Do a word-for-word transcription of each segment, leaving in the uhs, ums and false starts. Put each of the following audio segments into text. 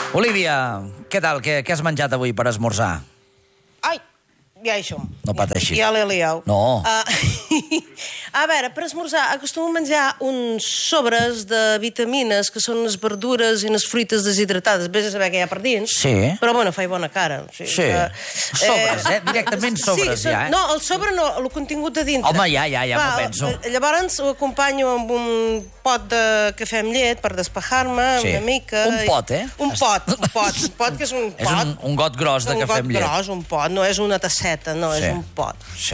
Olívia, què tal? Què, què has menjat avui per esmorzar? Ai, ja hi som. No pateixis. Ja l'he liat. No. Uh, a veure, per esmorzar acostumo a menjar uns sobres de vitamines, que són les verdures i les fruites deshidratades. Vés a saber què hi ha per dins. Sí. Però, bueno, fa bona cara. O sigui, Sí. que, Sobres, eh? Directament sobres, sí, ja, eh? No, el sobre no, el contingut de dintre. Home, ja, ja, ja Va, m'ho penso. Llavors ho acompanyo amb un pot de cafè amb llet per despejar-me Sí. una mica. Un pot, eh? Un pot, un pot. Un pot que és un pot. És un, un got gros de cafè amb llet. Un got gros, un pot, no és una tasseta, no, Sí. és un pot. Sí.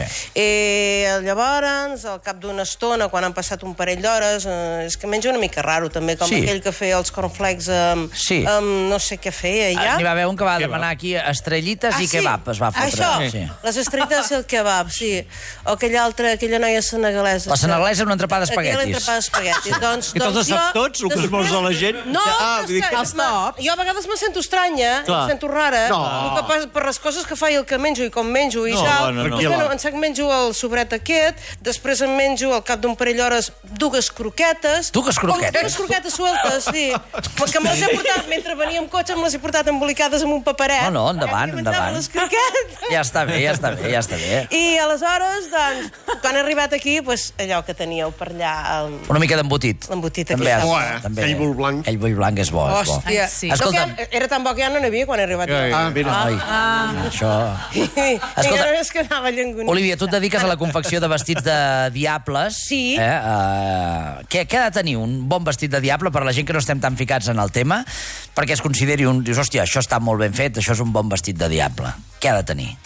I llavors, al cap d'una estona, quan han passat un parell d'hores, eh, és que menjo una mica raro, també, com Sí. aquell que feia els cornflakes amb, Sí. amb no sé què feia, ja. N'hi va haver un que va demanar aquí estrellites Ah, i sí? kebab, es va fotre. Això, Sí. les estrelles i el kebab, sí. O aquella altra, aquella noia senegalesa. La senegalesa en un entrepà d'espaguetis. Aquella entrepà d'espaguetis. Doncs, Que te'ls doncs sap jo- tots, el que després- esmorza la gent? No, Ah, és vull dir que que- els tops. Jo a vegades me sento estranya, Clar. em sento rara, No. el que passa per les coses que faig, el que menjo i com menjo i No, tal. no, no. Doncs, bueno, em sac menjo el sobret aquest, després em menjo al cap d'un parell d'hores dues croquetes. Dues croquetes? Dues croquetes sueltes, sí. Que me les he portat, mentre venia amb cotxe, me les he portat embolicades amb un paperet. No, no, endavant, I menjava endavant. les croquetes. Ja està bé, ja està bé, ja està bé. I aleshores, doncs, quan he arribat aquí, doncs, allò que teníeu per allà... El... Una mica d'embotit. L'embotit També aquest. has- Bo, eh? també. Aquell bull blanc. Aquell bull blanc és bo, és bo. Hòstia, Ai, sí. Escolta'm. No, que era tan bo que ja no n'hi havia quan he arribat. Ja, ja. Ah, mira. Ai, això... Escolta, Escolta, I és que anava llengonit. Olívia, tu et dediques a la confecció de vestits de diables. Sí. Eh? Uh, què, què ha de tenir un bon vestit de diable per a la gent que no estem tan ficats en el tema? Perquè es consideri un... Dius, hòstia, això està molt ben fet, això és un bon vestit de diable. Què ha de tenir?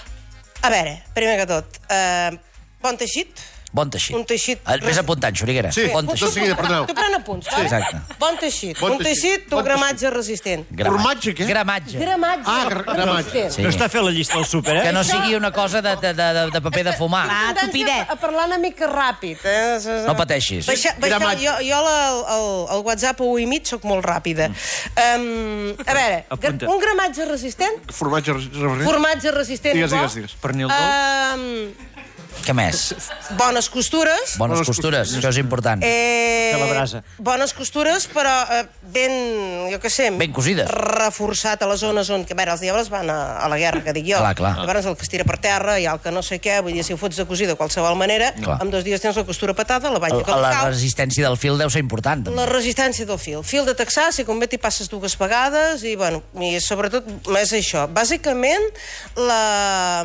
A veure, primer que tot, eh, bon teixit. Bon teixit. Un teixit... Ah, Vés apuntant, Xuriguera. Sí, Bon de teixit. seguida, perdoneu. Tu pren apunts, vale? Exacte. Bon teixit. Bon un teixit. teixit d'un Bon gramatge resistent. Formatge, què? Gramatge. Gramatge Ah, gra- gramatge. resistent. Sí. No està fent la llista al súper, Que eh? no sigui una cosa de, de, de, de paper de fumar. Ah, Tens tupidet. A parlar una mica ràpid. Eh? No pateixis. Baixa, baixa, Gramatge. jo jo la, el, el WhatsApp a u i mig soc molt ràpida. Um, a veure, Apunta. un gramatge resistent, Formatge resistent. formatge resistent Digues, i bo, digues, digues. Pernil dolç. um, Què més? bones costures, Bones costures, això és important. eh, De la brasa. bones costures, però eh, ben, jo què sé, Ben cosides. reforçat a les zones on, que a veure, els diables van a, a la guerra, que dic jo. Clar, clar. Llavors el que es tira per terra i el que no sé què, vull dir, si ho fots de cosir de qualsevol manera, Clar. en dos dies tens la costura patada, la banya que La, la cau. resistència del fil deu ser important. També. La resistència del fil. Fil de texà, si convé t'hi passes dues vegades i, bueno, i sobretot és això. Bàsicament, la...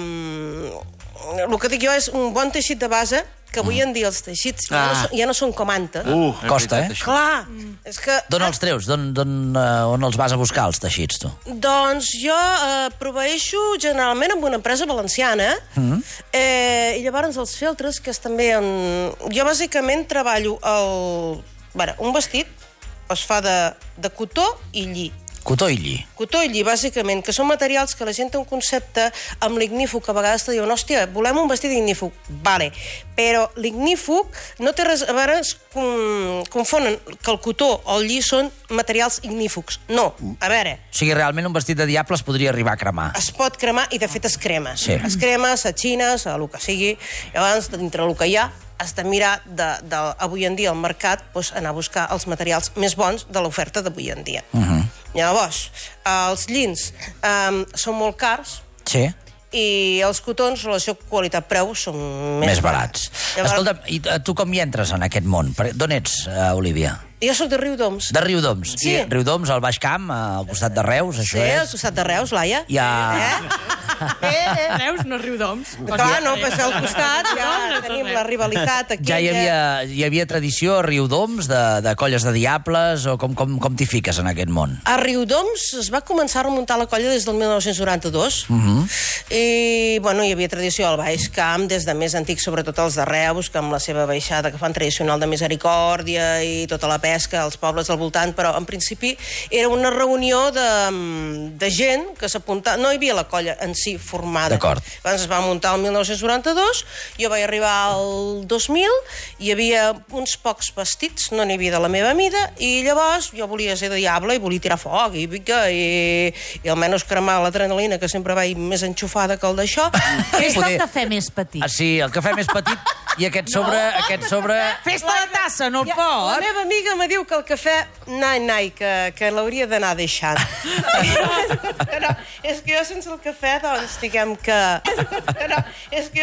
el que dic jo és un bon teixit de base, que avui en dia els teixits ja, no, Ah. són, ja no són com antes. Uh, Costa, eh? Clar, és que... D'on els treus? D'on, d'on, eh, on els vas a buscar, els teixits, tu? Doncs jo eh, proveeixo generalment amb una empresa valenciana mm. eh, i llavors els feltres, que és també... En... Jo bàsicament treballo el... Bueno, un vestit es fa de, de cotó i lli. Cotó i lli. Cotó i lli, bàsicament, que són materials que la gent té un concepte amb l'ignífug, que a vegades te diuen, hòstia, volem un vestit ignífug. Vale, però l'ignífug no té res... A veure, es com, confonen que el cotó o el lli són materials ignífugs. No, a veure, O sigui, realment un vestit de diable es podria arribar a cremar. es pot cremar i de fet es crema. Sí. Es crema, s'atxines, el que sigui. Llavors, dintre el que hi ha, has de mirar de, de, avui en dia al mercat, doncs, anar a buscar els materials més bons de l'oferta d'avui en dia. Uh -huh. Llavors, els llins um, són molt cars Sí. i els cotons, relació qualitat-preu, són més, Més barats. Llavors, Escolta, i eh, tu com hi entres en aquest món? Per- D'on ets, uh, Olívia? jo sóc de Riudoms. De Riudoms. Sí. I Riudoms, al Baix Camp, al costat de Reus, això Sí, al és... costat de Reus, Laia. Hi ha... Eh? eh, eh. Reus no riu d'oms. Clar, no, però al costat ja tenim la rivalitat aquella. Ja hi havia, hi havia tradició a Riudoms de, de colles de diables, o com, com, com t'hi fiques en aquest món? A Riudoms es va començar a remuntar la colla des del mil nou-cents noranta-dos uh -huh. i, bueno, hi havia tradició al Baix Camp des de més antic, sobretot els de Reus, que amb la seva baixada que fan tradicional de Misericòrdia i tota la pesca, els pobles al voltant, però en principi era una reunió de, de gent que s'apuntava, no hi havia la colla en si formada. D'acord. Abans es va muntar el mil nou-cents noranta-dos, jo vaig arribar al dos mil, hi havia uns pocs vestits, no n'hi havia de la meva mida, i llavors jo volia ser de diable i volia tirar foc i pica i, i almenys cremar l'adrenalina, que sempre vaig més enxufada que el d'això. Fes-te Poder- el cafè més petit. Ah, sí, el cafè més petit I aquest sobre... aquest sobre... Fes-te la tassa, no el Ja, la pot. meva amiga me diu que el cafè, nai, nai, que, que l'hauria d'anar deixant. No, és que jo sense el cafè, doncs, diguem que... No, és que jo